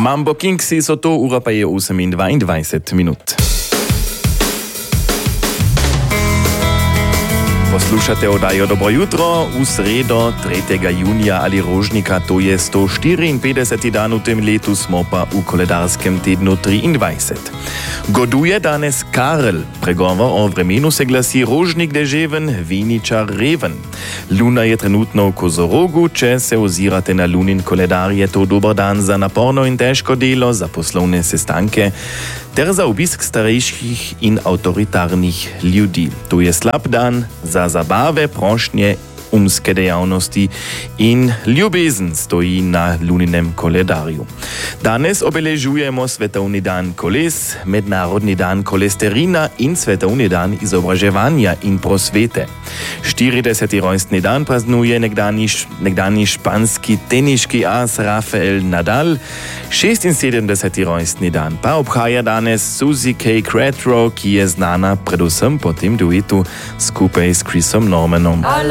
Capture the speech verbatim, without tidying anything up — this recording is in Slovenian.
Mambo Kingsi so to ura pa je osem in dvaindvajset minut. Poslušate oddajo Dobro jutro v sredo tretjega junija ali rožnika, to je sto štiriinpetdeseti dan v tem letu, smo pa v koledarskem tednu triindvajset. Goduje danes Karel, pregovor o vremenu se glasi rožnik deževen, viničar reven. Luna je trenutno v Kozorogu, če se ozirate na lunin koledar, je to dober dan za naporno in težko delo, za poslovne sestanke ter za obisk starejših in avtoritarnih ljudi. To je slab dan za zabave, prošnje, umske dejavnosti in ljubezen stoji na luninem koledarju. Danes obeležujemo Svetovni dan koles, Mednarodni dan kolesterina in Svetovni dan izobraževanja in prosvete. štirideseti rojstni dan praznuje nekdani, nekdani španski teniški as Rafael Nadal, šestinsedemdeseti rojstni dan pa obhaja danes Suzy K. Cretro, ki je znana predvsem po tem duetu skupaj s Chrisom Normanom.